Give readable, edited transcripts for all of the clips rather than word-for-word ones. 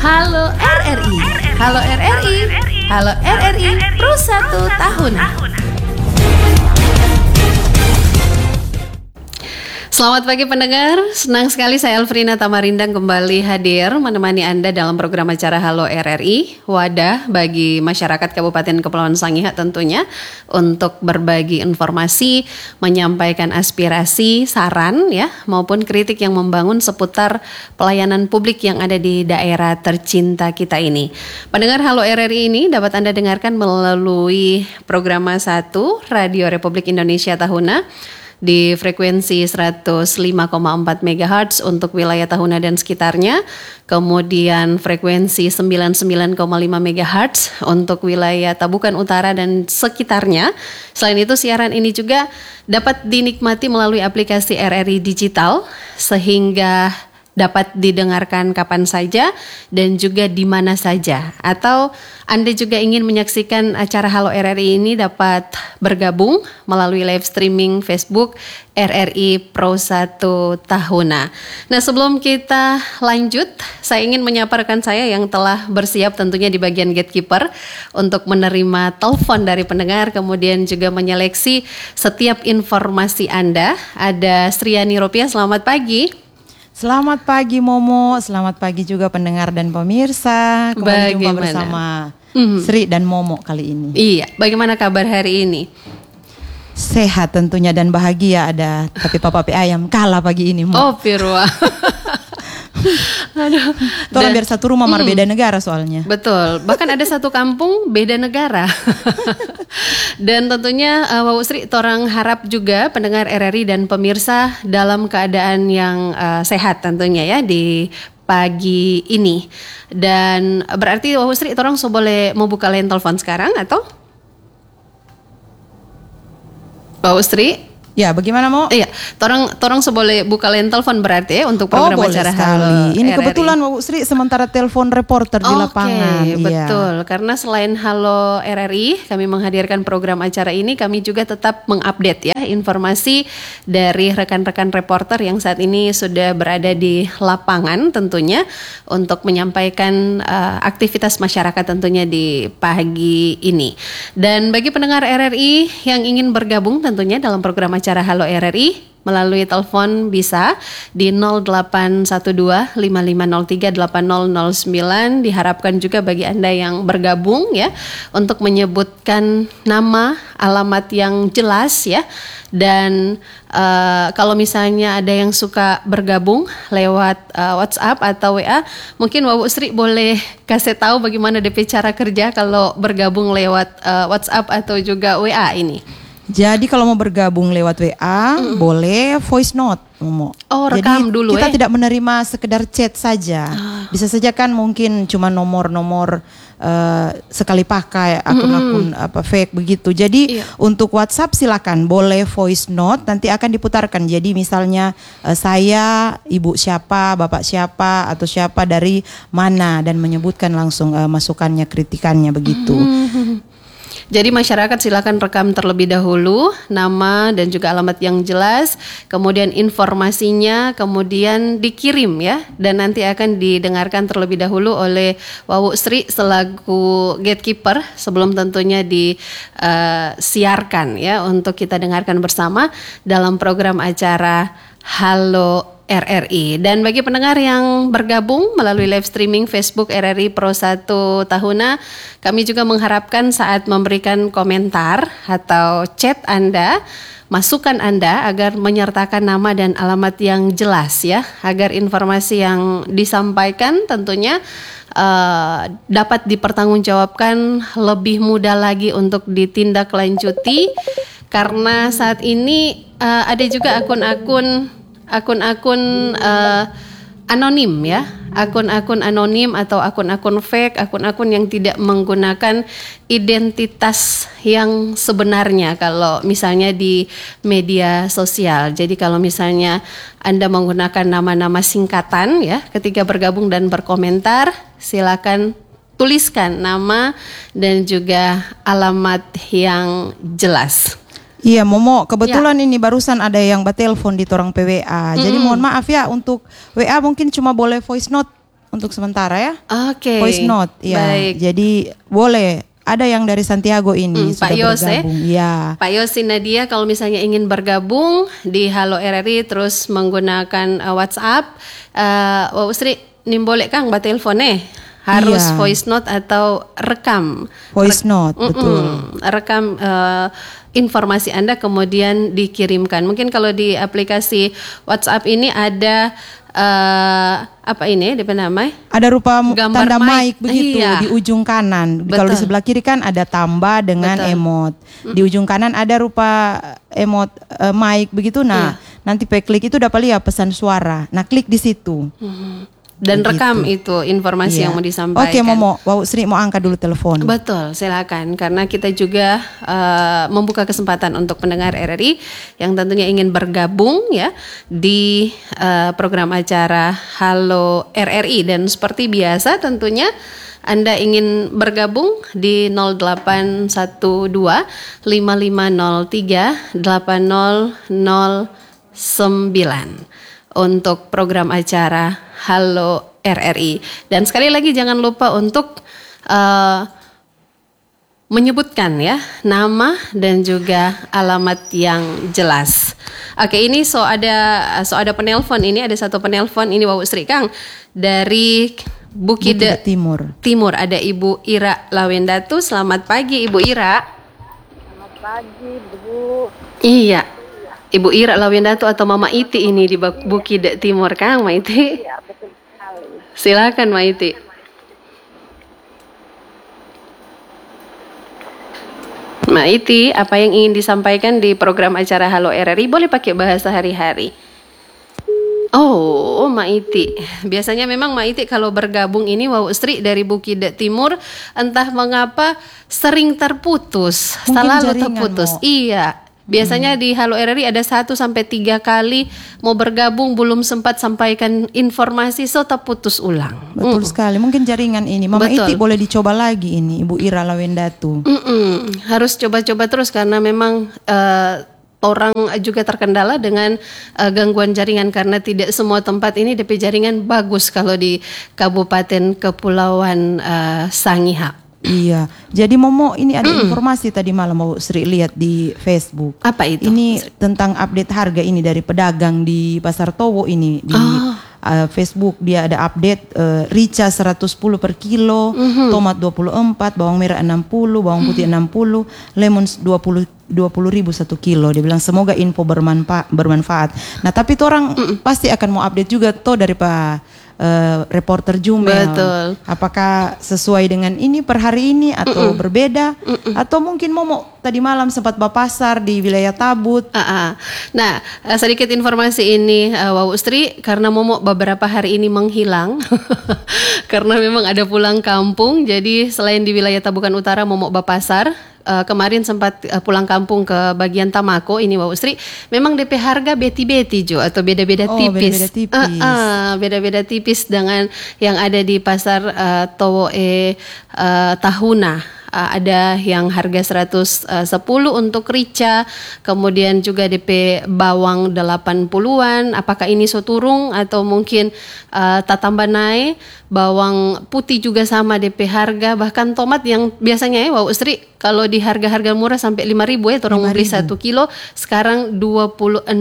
Halo RRI. Halo RRI. Halo RRI Pro 1 tahun. Selamat pagi pendengar, senang sekali saya Elfrina Tamarindang kembali hadir menemani Anda dalam program acara Halo RRI, wadah bagi masyarakat Kabupaten Kepulauan Sangihe tentunya untuk berbagi informasi, menyampaikan aspirasi, saran ya maupun kritik yang membangun seputar pelayanan publik yang ada di daerah tercinta kita ini. Pendengar Halo RRI ini dapat Anda dengarkan melalui program 1 Radio Republik Indonesia Tahuna di frekuensi 105,4 MHz untuk wilayah Tahuna dan sekitarnya, kemudian frekuensi 99,5 MHz untuk wilayah Tabukan Utara dan sekitarnya. Selain itu siaran ini juga dapat dinikmati melalui aplikasi RRI Digital sehingga dapat didengarkan kapan saja dan juga di mana saja. Atau Anda juga ingin menyaksikan acara Halo RRI ini dapat bergabung melalui live streaming Facebook RRI Pro 1 Tahuna. Nah, sebelum kita lanjut, saya ingin menyapa rekan saya yang telah bersiap tentunya di bagian gatekeeper untuk menerima telepon dari pendengar, kemudian juga menyeleksi setiap informasi Anda. Ada Sriani Ropiah, selamat pagi. Selamat pagi Momo, selamat pagi juga pendengar dan pemirsa. Kembali jumpa bersama Sri dan Momo kali ini. Iya, bagaimana kabar hari ini? Sehat tentunya dan bahagia ada, tapi Papa P ayam kalah pagi ini Mo. Oh Pirwa. Aduh. Tolong biar satu rumah beda negara soalnya. Betul, bahkan ada satu kampung beda negara. Dan tentunya Wawu Sri, torang harap juga pendengar RRI dan pemirsa dalam keadaan yang sehat tentunya ya di pagi ini. Dan berarti Wawu Sri, torang boleh mau buka line telepon sekarang atau? Wawu Sri? Ya, bagaimana Mo? Iya, torang boleh buka line telepon berarti ya untuk program acara Halo Ini RRI. kebetulan Wawu Sri sementara telepon reporter di lapangan. Oke, betul. Karena selain Halo RRI, kami menghadirkan program acara ini, kami juga tetap mengupdate ya informasi dari rekan-rekan reporter yang saat ini sudah berada di lapangan tentunya untuk menyampaikan aktivitas masyarakat tentunya di pagi ini. Dan bagi pendengar RRI yang ingin bergabung tentunya dalam program acara Halo RRI melalui telepon bisa di 0812 5503 8009. Diharapkan juga bagi Anda yang bergabung ya untuk menyebutkan nama, alamat yang jelas ya. Dan kalau misalnya ada yang suka bergabung lewat WhatsApp atau WA, mungkin Wawu Sri boleh kasih tahu bagaimana DP cara kerja kalau bergabung lewat WhatsApp atau juga WA ini. Jadi kalau mau bergabung lewat WA boleh voice note Momo. Oh, rekam jadi dulu kita tidak menerima sekedar chat saja. Bisa saja kan mungkin cuma nomor-nomor sekali pakai akun-akun fake begitu. Jadi untuk WhatsApp silakan boleh voice note, nanti akan diputarkan. Jadi misalnya saya ibu siapa, bapak siapa atau siapa dari mana dan menyebutkan langsung masukannya, kritikannya begitu. Jadi masyarakat silakan rekam terlebih dahulu nama dan juga alamat yang jelas, kemudian informasinya, kemudian dikirim ya, dan nanti akan didengarkan terlebih dahulu oleh Wawu Sri selaku gatekeeper sebelum tentunya disiarkan ya untuk kita dengarkan bersama dalam program acara Halo RRI. Dan bagi pendengar yang bergabung melalui live streaming Facebook RRI Pro 1 Tahuna, kami juga mengharapkan saat memberikan komentar atau chat Anda, masukan Anda agar menyertakan nama dan alamat yang jelas ya, agar informasi yang disampaikan tentunya dapat dipertanggungjawabkan lebih mudah lagi untuk ditindaklanjuti, karena saat ini ada juga akun-akun anonim ya, akun-akun anonim atau akun-akun fake, akun-akun yang tidak menggunakan identitas yang sebenarnya kalau misalnya di media sosial. Jadi kalau misalnya Anda menggunakan nama-nama singkatan ya, ketika bergabung dan berkomentar, silakan tuliskan nama dan juga alamat yang jelas. Iya Momo, kebetulan ini barusan ada yang batelpon di torang PWA. Jadi mohon maaf ya, untuk WA mungkin cuma boleh voice note untuk sementara ya. Oke. Voice note ya. Baik. Jadi boleh. Ada yang dari Santiago ini sudah Pak Yos, bergabung. Ya. Pak Yosi Nadia kalau misalnya ingin bergabung di Halo RRI terus menggunakan WhatsApp, Sri boleh Kang mbak telepon harus Iya. voice note atau rekam. Voice note, betul. Rekam informasi Anda kemudian dikirimkan. Mungkin kalau di aplikasi WhatsApp ini ada apa ini DP namanya? Ada rupa Gambar tanda mic. mic begitu Iya. di ujung kanan. Kalau di Betul. sebelah kiri kan ada tambah dengan Betul. emot. Di ujung kanan ada rupa emot mic begitu. Nah, nanti klik itu dapat lihat pesan suara. Nah, klik di situ. Dan Begitu. rekam itu informasi Iya. yang mau disampaikan. Oke, Momo, Sri mau angkat dulu telepon. Betul, silakan. Karena kita juga membuka kesempatan untuk pendengar RRI yang tentunya ingin bergabung ya di program acara Halo RRI, dan seperti biasa tentunya Anda ingin bergabung di 0812 5503 8009 untuk program acara Halo RRI. Dan sekali lagi jangan lupa untuk menyebutkan ya nama dan juga alamat yang jelas. Oke, ini ada penelpon, ini ada satu penelpon ini Wau Sri Kang dari Bukit Timur. Ada Ibu Ira Lawendatu. Selamat pagi Ibu Ira. Selamat pagi Bu. Iya. Ibu Ira Lawendatu atau Mama Iti ini di Bukit Timur, Kang Maiti. Ya, betul sekali. Silakan Maiti. Maiti, apa yang ingin disampaikan di program acara Halo RRI? Boleh pakai bahasa hari-hari. Oh, Maiti. Biasanya memang Maiti kalau bergabung ini Wau Sri dari Bukit Timur, entah mengapa sering terputus, Mungkin selalu jaringan, terputus. Mo. Iya. Biasanya di Halo RRI ada 1 sampai 3 kali mau bergabung belum sempat sampaikan informasi, so terputus ulang. Betul sekali. Mungkin jaringan ini. Mama Betul. Iti boleh dicoba lagi ini, Ibu Ira Lawendatu. Harus coba-coba terus karena memang orang juga terkendala dengan gangguan jaringan karena tidak semua tempat ini DP jaringan bagus kalau di Kabupaten Kepulauan Sangihe. Iya. Jadi Momo, ini ada informasi tadi malam mau Sri lihat di Facebook. Apa itu? Ini tentang update harga ini dari pedagang di Pasar Towo ini di Facebook. Dia ada update rica 110 per kilo, tomat 24, bawang merah 60, bawang putih 60, lemon 20.000 1 kilo. Dia bilang semoga info bermanfaat. Nah, tapi itu orang pasti akan mau update juga toh dari Pak reporter Jumel. Betul. Apakah sesuai dengan ini per hari ini atau berbeda? Atau mungkin Momo tadi malam sempat pasar di wilayah Tabut. Nah, sedikit informasi ini Wau Sri, karena Momo beberapa hari ini menghilang karena memang ada pulang kampung. Jadi selain di wilayah Tabukan Utara Momo pasar. Kemarin sempat pulang kampung ke bagian Tamako ini Wau Sri. Memang DP harga beti-beti Jo atau beda-beda tipis. Beda-beda tipis. Beda-beda tipis dengan yang ada di pasar Towo Tahuna. Ada yang harga 110 untuk rica, kemudian juga DP bawang 80-an. Apakah ini soturung atau mungkin tatambah naik? Bawang putih juga sama DP harga, bahkan tomat yang biasanya Wau Sri kalau di harga-harga murah sampai 5.000 orang mau beli 1 kilo, sekarang 26.000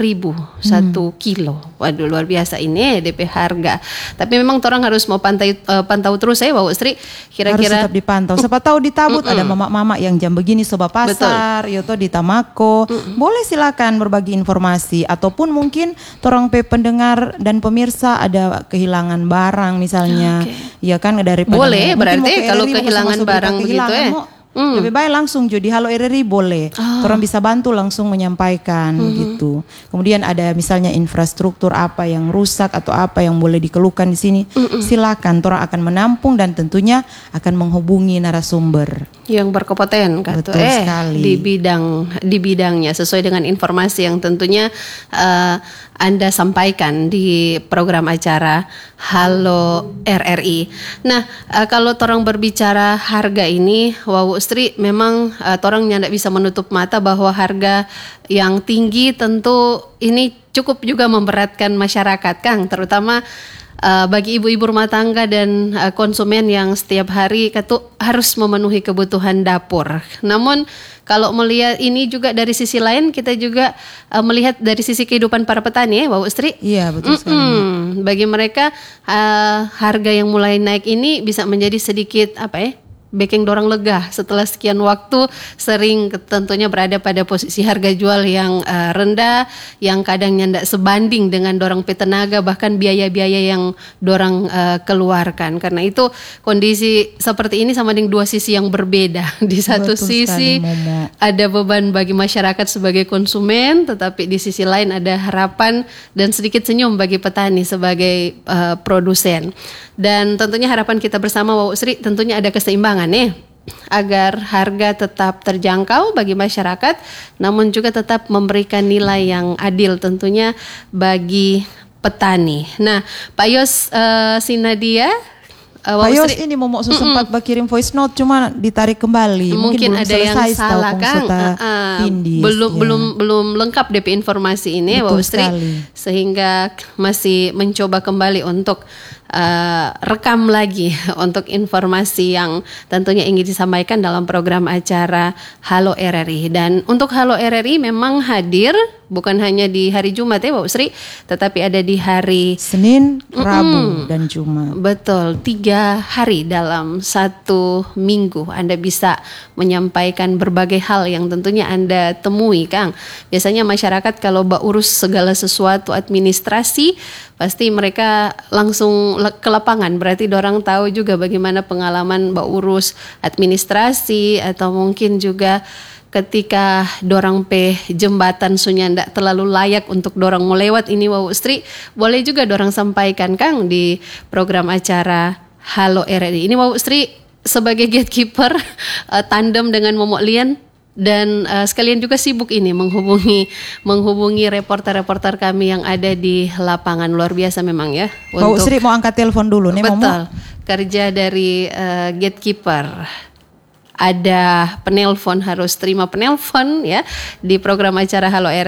1 kilo. Waduh, luar biasa ini DP harga. Tapi memang orang harus mau pantau terus Wau Sri. Kira-kira harus tetap dipantau. Siapa tahu di Tabut ada mama-mama yang jam begini soba pasar, yoto di Tamako. Boleh silakan berbagi informasi ataupun mungkin torang pendengar dan pemirsa ada kehilangan barang misalnya. Ya kan daripada boleh, berarti mau ke kalau RRI, mau kehilangan sama-sama barang berita begitu kehilangan, lebih baik langsung jadi Halo RRI boleh. Orang bisa bantu langsung menyampaikan gitu. Kemudian ada misalnya infrastruktur apa yang rusak atau apa yang boleh dikeluhkan di sini. Silakan, orang akan menampung dan tentunya akan menghubungi narasumber yang berkompeten kata sekali. di bidangnya sesuai dengan informasi yang tentunya Anda sampaikan di program acara Halo RRI. Nah, kalau torang berbicara harga ini, Wau Sri, memang torang tidak bisa menutup mata bahwa harga yang tinggi tentu ini cukup juga memberatkan masyarakat, Kang, terutama bagi ibu-ibu rumah tangga dan konsumen yang setiap hari harus memenuhi kebutuhan dapur. Namun kalau melihat ini juga dari sisi lain, kita juga melihat dari sisi kehidupan para petani ya, Mbak Ustri. Iya, betul sekali. Bagi mereka harga yang mulai naik ini bisa menjadi sedikit backing dorong lega setelah sekian waktu sering tentunya berada pada posisi harga jual yang rendah, yang kadangnya tidak sebanding dengan dorong tenaga, bahkan biaya-biaya yang dorang keluarkan. Karena itu kondisi seperti ini sama dengan dua sisi yang berbeda. Di satu sisi ada beban bagi masyarakat sebagai konsumen, tetapi di sisi lain ada harapan dan sedikit senyum bagi petani sebagai produsen. Dan tentunya harapan kita bersama Wau Sri tentunya ada keseimbangan nih agar harga tetap terjangkau bagi masyarakat, namun juga tetap memberikan nilai yang adil tentunya bagi petani. Nah, Pak Yos Sinadia, Pak Yos ini mau sempat kirim voice note cuma ditarik kembali. Mungkin ada yang salah Kang. Belum lengkap DP informasi ini Pak Ustri, sehingga masih mencoba kembali untuk rekam lagi untuk informasi yang tentunya ingin disampaikan dalam program acara Halo RRI. Dan untuk Halo RRI memang hadir bukan hanya di hari Jumat ya Pak Usri, tetapi ada di hari Senin, Rabu, dan Jumat. Betul, 3 hari dalam 1 minggu Anda bisa menyampaikan berbagai hal yang tentunya Anda temui Kang. Biasanya masyarakat kalau urus segala sesuatu administrasi, pasti mereka langsung ke lapangan. Berarti dorang tahu juga bagaimana pengalaman urus administrasi, atau mungkin juga ketika dorang jembatan sunya ndak terlalu layak untuk dorang mau lewat ini Wau Ustri, boleh juga dorang sampaikan Kang di program acara Halo RRI. Ini Wau Ustri sebagai gatekeeper tandem dengan Momok Lian, dan sekalian juga sibuk ini menghubungi reporter-reporter kami yang ada di lapangan. Luar biasa memang ya. Pak Usri mau angkat telepon dulu nih. Betul, kerja dari gatekeeper. Ada penelpon, harus terima penelpon ya di program acara Halo RRI.